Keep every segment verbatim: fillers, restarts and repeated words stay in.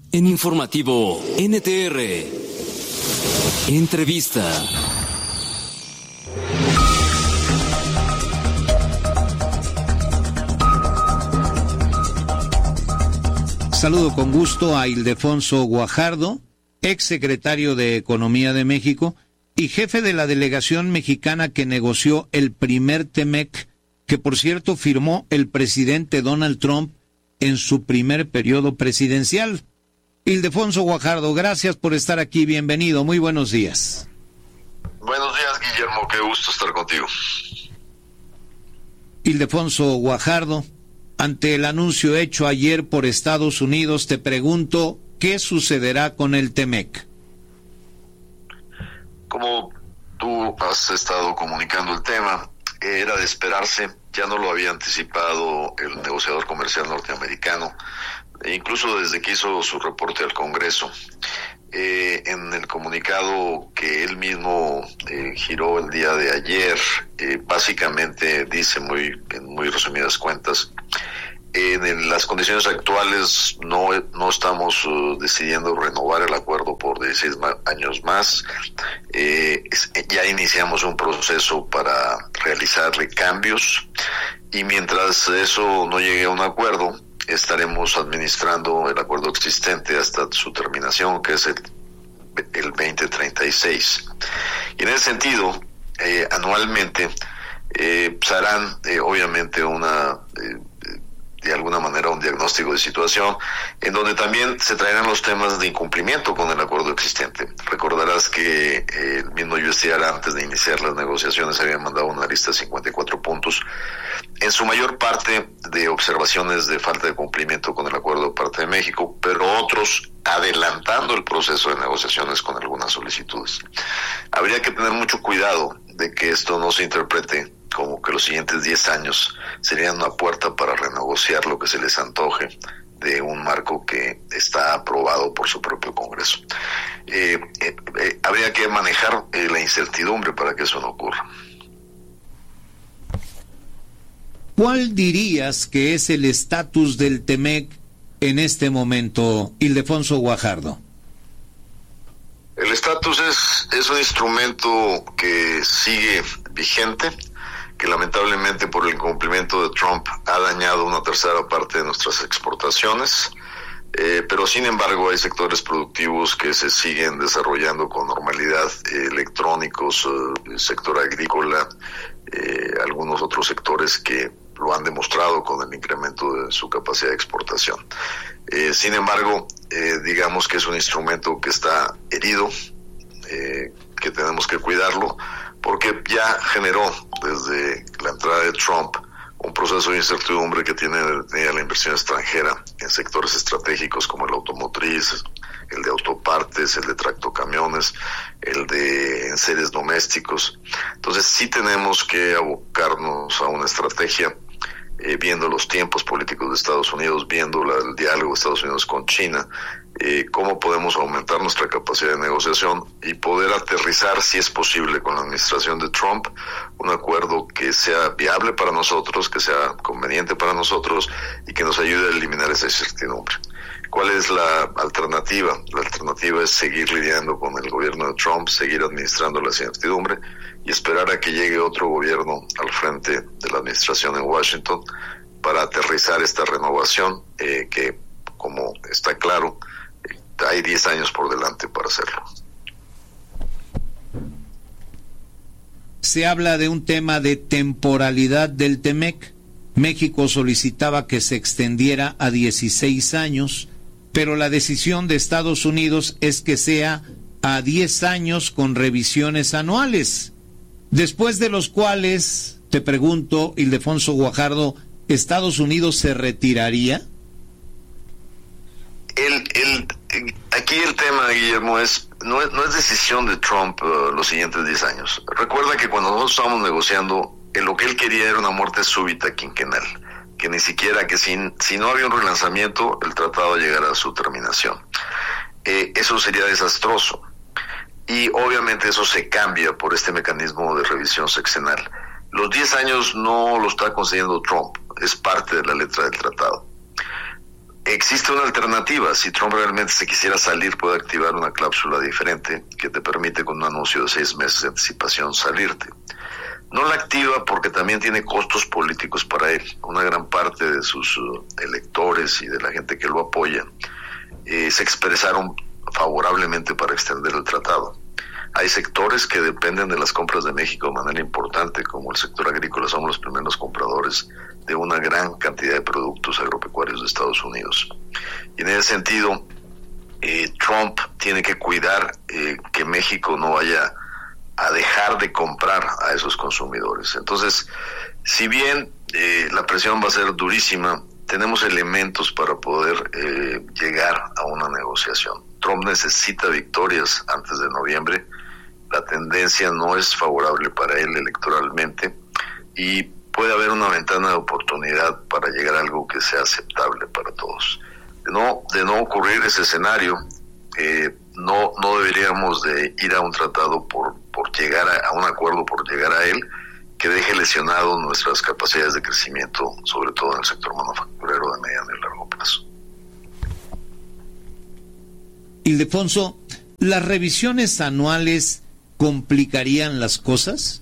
En Informativo N T R, entrevista. Saludo con gusto a Ildefonso Guajardo, exsecretario de Economía de México y jefe de la delegación mexicana que negoció el primer TEMEC, que por cierto firmó el presidente Donald Trump en su primer periodo presidencial. Ildefonso Guajardo, gracias por estar aquí, bienvenido, muy buenos días. Buenos días, Guillermo, qué gusto estar contigo. Ildefonso Guajardo, ante el anuncio hecho ayer por Estados Unidos, te pregunto, ¿qué sucederá con el TEMEC? Como tú has estado comunicando el tema, era de esperarse, ya no lo había anticipado el negociador comercial norteamericano, e incluso desde que hizo su reporte al Congreso. Eh, en el comunicado que él mismo eh, giró el día de ayer, eh, básicamente dice muy en muy resumidas cuentas, en el, las condiciones actuales no, no estamos uh, decidiendo renovar el acuerdo por dieciséis ma- años más. Eh, es, ya iniciamos un proceso para realizarle cambios y mientras eso no llegue a un acuerdo, estaremos administrando el acuerdo existente hasta su terminación, que es el, el veinte treinta y seis. Y en ese sentido, eh, anualmente eh, se harán eh, obviamente una... Eh, de alguna manera un diagnóstico de situación, en donde también se traerán los temas de incumplimiento con el acuerdo existente. Recordarás que eh, el mismo U S T R, antes de iniciar las negociaciones, había mandado una lista de cincuenta y cuatro puntos, en su mayor parte de observaciones de falta de cumplimiento con el acuerdo de parte de México, pero otros adelantando el proceso de negociaciones con algunas solicitudes. Habría que tener mucho cuidado de que esto no se interprete como que los siguientes diez años serían una puerta para renegociar lo que se les antoje de un marco que está aprobado por su propio Congreso. Eh, eh, eh, habría que manejar eh, la incertidumbre para que eso no ocurra. ¿Cuál dirías que es el estatus del TEMEC en este momento, Ildefonso Guajardo? El estatus es, es un instrumento que sigue vigente, que lamentablemente por el incumplimiento de Trump ha dañado una tercera parte de nuestras exportaciones, eh, pero sin embargo hay sectores productivos que se siguen desarrollando con normalidad, eh, electrónicos, eh, el sector agrícola, eh, algunos otros sectores que lo han demostrado con el incremento de su capacidad de exportación. Eh, sin embargo, eh, digamos que es un instrumento que está herido, eh, que tenemos que cuidarlo, porque ya generó desde la entrada de Trump un proceso de incertidumbre que tiene detenida la inversión extranjera en sectores estratégicos como el automotriz, el de autopartes, el de tractocamiones, el de enseres domésticos. Entonces sí tenemos que abocarnos a una estrategia, eh, viendo los tiempos políticos de Estados Unidos, viendo la, el diálogo de Estados Unidos con China, Eh, cómo podemos aumentar nuestra capacidad de negociación y poder aterrizar, si es posible, con la administración de Trump, un acuerdo que sea viable para nosotros, que sea conveniente para nosotros y que nos ayude a eliminar esa incertidumbre. ¿Cuál es la alternativa? La alternativa es seguir lidiando con el gobierno de Trump, seguir administrando la incertidumbre y esperar a que llegue otro gobierno al frente de la administración en Washington para aterrizar esta renovación eh, que, como está claro, hay diez años por delante para hacerlo. Se habla de un tema de temporalidad del TEMEC. México solicitaba que se extendiera a dieciséis años, pero la decisión de Estados Unidos es que sea a diez años con revisiones anuales, después de los cuales, te pregunto, Ildefonso Guajardo, ¿Estados Unidos se retiraría? El, el, aquí el tema, Guillermo, es no es, no es decisión de Trump uh, los siguientes diez años. Recuerda que cuando nosotros estábamos negociando, eh, lo que él quería era una muerte súbita quinquenal, que ni siquiera, que sin, si no había un relanzamiento, el tratado llegara a su terminación. Eh, eso sería desastroso. Y obviamente eso se cambia por este mecanismo de revisión sexenal. Los diez años no lo está concediendo Trump, es parte de la letra del tratado. existe una alternativa. Si Trump realmente se quisiera salir, puede activar una cláusula diferente que te permite con un anuncio de seis meses de anticipación salirte. No la activa porque también tiene costos políticos para él. Una gran parte de sus uh, electores y de la gente que lo apoya eh, se expresaron favorablemente para extender el tratado. Hay sectores que dependen de las compras de México de manera importante, como el sector agrícola. Somos los primeros compradores de una gran cantidad de productos agropecuarios de Estados Unidos. Y en ese sentido, eh, Trump tiene que cuidar eh, que México no vaya a dejar de comprar a esos consumidores. Entonces, si bien eh, la presión va a ser durísima, tenemos elementos para poder eh, llegar a una negociación. Trump necesita victorias antes de noviembre. La tendencia no es favorable para él electoralmente y puede haber una ventana de oportunidad para llegar a algo que sea aceptable para todos. De no, de no ocurrir ese escenario, eh, no, no deberíamos de ir a un tratado por, por llegar a, a un acuerdo, por llegar a él, que deje lesionado nuestras capacidades de crecimiento, sobre todo en el sector manufacturero de mediano y largo plazo. Ildefonso, ¿las revisiones anuales complicarían las cosas?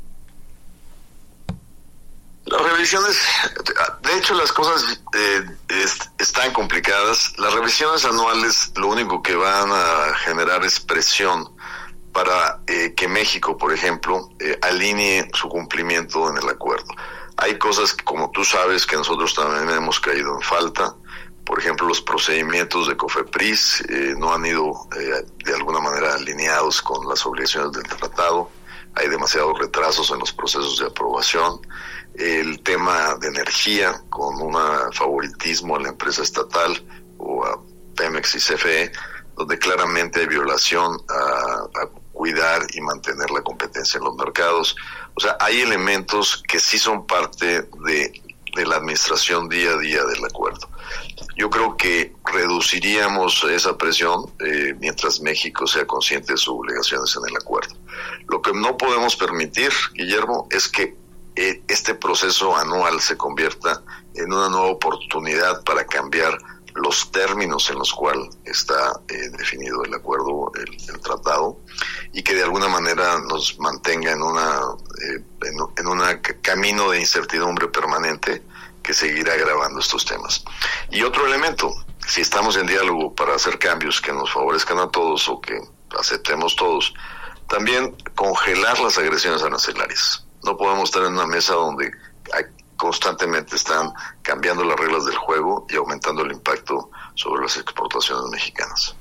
Las revisiones, de hecho las cosas eh, est- están complicadas. Las revisiones anuales lo único que van a generar es presión para eh, que México, por ejemplo, eh, alinee su cumplimiento en el acuerdo. Hay cosas, como tú sabes, que nosotros también hemos caído en falta. Por ejemplo, los procedimientos de COFEPRIS eh, no han ido eh, de alguna manera alineados con las obligaciones del tratado. Hay demasiados retrasos en los procesos de aprobación. El tema de energía, con un favoritismo a la empresa estatal o a Pemex y C F E, donde claramente hay violación a, a cuidar y mantener la competencia en los mercados. O sea, hay elementos que sí son parte de, de la administración día a día del acuerdo. Yo creo que reduciríamos esa presión eh, mientras México sea consciente de sus obligaciones en el acuerdo. Lo que no podemos permitir, Guillermo, es que eh, este proceso anual se convierta en una nueva oportunidad para cambiar los términos en los cuales está eh, definido el acuerdo, el, el tratado, y que de alguna manera nos mantenga en una eh, en, en un camino de incertidumbre permanente que seguirá agravando estos temas. Y otro elemento, si estamos en diálogo para hacer cambios que nos favorezcan a todos o que aceptemos todos, también congelar las agresiones arancelarias. No podemos estar en una mesa donde hay, constantemente están cambiando las reglas del juego y aumentando el impacto sobre las exportaciones mexicanas.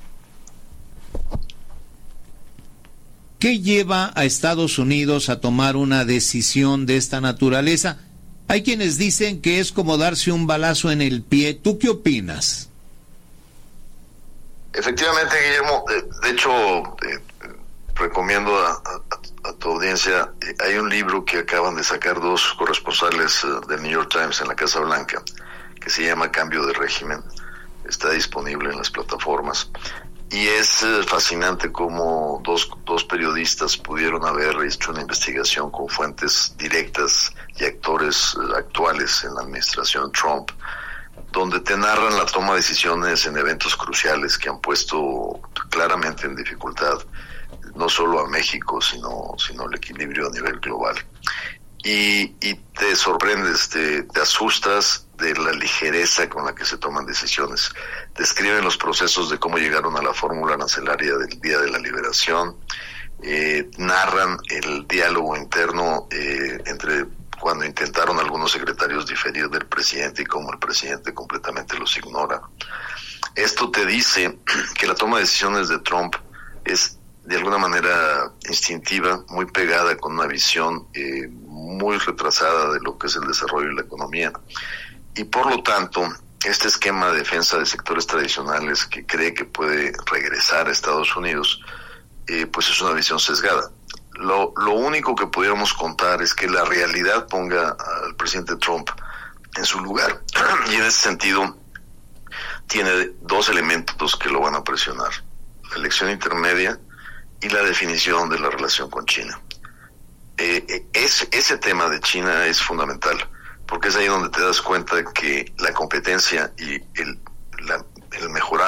¿Qué lleva a Estados Unidos a tomar una decisión de esta naturaleza? Hay quienes dicen que es como darse un balazo en el pie. ¿Tú qué opinas? Efectivamente, Guillermo, de, de hecho, eh, recomiendo a, a, a tu audiencia, eh, hay un libro que acaban de sacar dos corresponsales uh, del New York Times en la Casa Blanca, que se llama Cambio de Régimen. Está disponible en las plataformas. Y es eh, fascinante cómo dos, dos periodistas pudieron haber hecho una investigación con fuentes directas y actores eh, actuales en la administración Trump, donde te narran la toma de decisiones en eventos cruciales que han puesto claramente en dificultad no solo a México, sino, sino el equilibrio a nivel global. Y, y te sorprendes, te, te asustas de la ligereza con la que se toman decisiones. Describen los procesos de cómo llegaron a la fórmula arancelaria del Día de la Liberación, eh, narran el diálogo interno eh, entre cuando intentaron algunos secretarios diferir del presidente y cómo el presidente completamente los ignora. Esto te dice que la toma de decisiones de Trump es de alguna manera instintiva, muy pegada con una visión eh, muy retrasada de lo que es el desarrollo y la economía. Y por lo tanto, este esquema de defensa de sectores tradicionales que cree que puede regresar a Estados Unidos, eh, pues es una visión sesgada. Lo, lo único que pudiéramos contar es que la realidad ponga al presidente Trump en su lugar. Y en ese sentido, tiene dos elementos que lo van a presionar: la elección intermedia y la definición de la relación con China. Eh, es, ese tema de China es fundamental, porque es ahí donde te das cuenta que la competencia y el,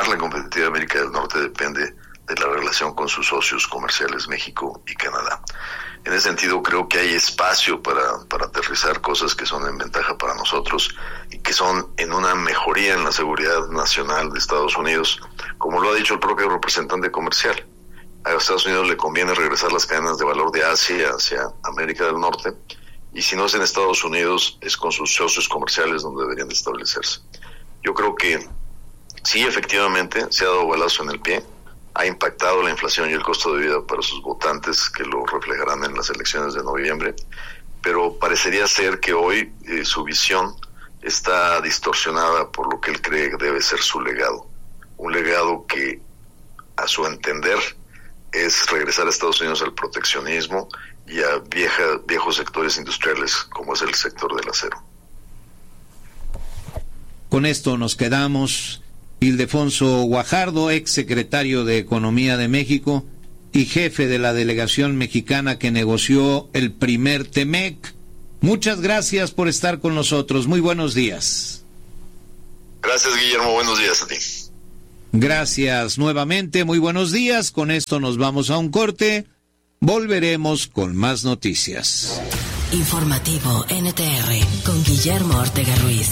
retomar la competitividad de América del Norte depende de la relación con sus socios comerciales México y Canadá. En ese sentido, creo que hay espacio para, para aterrizar cosas que son en ventaja para nosotros y que son en una mejoría en la seguridad nacional de Estados Unidos, como lo ha dicho el propio representante comercial. A Estados Unidos le conviene regresar las cadenas de valor de Asia hacia América del Norte, y si no es en Estados Unidos, es con sus socios comerciales donde deberían de establecerse. Yo creo que sí, efectivamente, se ha dado balazo en el pie, ha impactado la inflación y el costo de vida para sus votantes, que lo reflejarán en las elecciones de noviembre, pero parecería ser que hoy eh, su visión está distorsionada por lo que él cree que debe ser su legado. Un legado que, a su entender, es regresar a Estados Unidos al proteccionismo y a vieja, viejos sectores industriales, como es el sector del acero. Con esto nos quedamos. Ildefonso Guajardo, ex secretario de Economía de México y jefe de la delegación mexicana que negoció el primer TEMEC. Muchas gracias por estar con nosotros. Muy buenos días. Gracias, Guillermo. Buenos días a ti. Gracias nuevamente. Muy buenos días. Con esto nos vamos a un corte. Volveremos con más noticias. Informativo N T R con Guillermo Ortega Ruiz.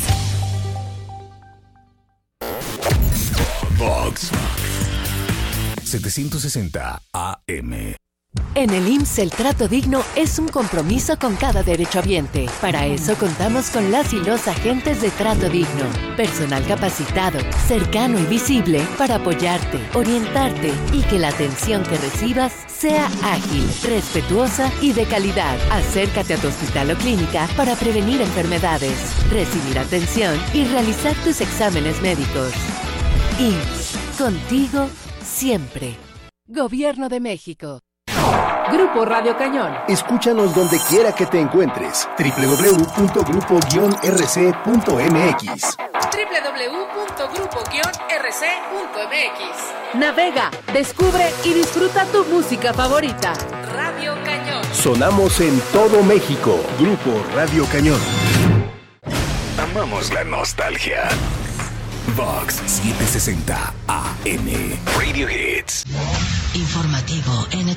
Vox setecientos sesenta A M. En el I M S S el trato digno es un compromiso con cada derechohabiente. Para eso contamos con las y los agentes de trato digno. Personal capacitado, cercano y visible para apoyarte, orientarte y que la atención que recibas sea ágil, respetuosa y de calidad. Acércate a tu hospital o clínica para prevenir enfermedades, recibir atención y realizar tus exámenes médicos. I M S S, contigo siempre. Gobierno de México. Grupo Radio Cañón. Escúchanos donde quiera que te encuentres. doble u doble u doble u punto grupo guion r c punto m x. doble u doble u doble u punto grupo guion r c punto m x. Navega, descubre y disfruta tu música favorita. Radio Cañón. Sonamos en todo México. Grupo Radio Cañón. Amamos la nostalgia. Vox setecientos sesenta A M. Radio Hits. Informativo N T R.